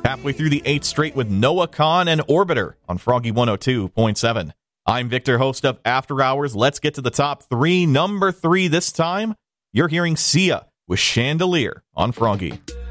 Halfway through the 8th straight with Noah Kahan and Orbiter on Froggy 102.7. I'm Victor, host of After Hours. Let's get to the top 3. Number 3 this time, you're hearing Sia with Chandelier on Froggy.